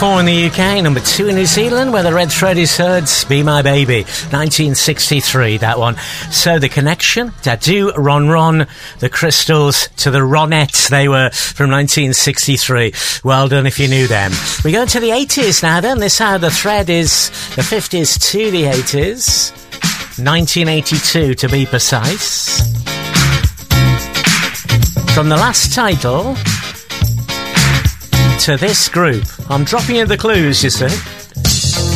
4 in the UK, number 2 in New Zealand, where the Red Threadies heard Be My Baby, 1963, that one. So The Connection, Dadu, Ron Ron, The Crystals, to the Ronettes, they were from 1963. Well done if you knew them. We go to the 80s now then. This how the thread is the 50s to the 80s. 1982 to be precise. From the last title to this group. I'm dropping you the clues, you see.